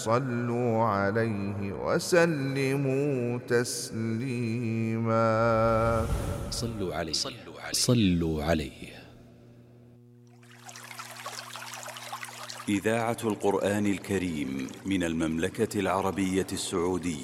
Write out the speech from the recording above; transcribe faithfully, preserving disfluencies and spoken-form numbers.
صلوا عليه وسلموا تسليما. صلوا عليه صلوا عليه. إذاعة القرآن الكريم من المملكة العربية السعودية.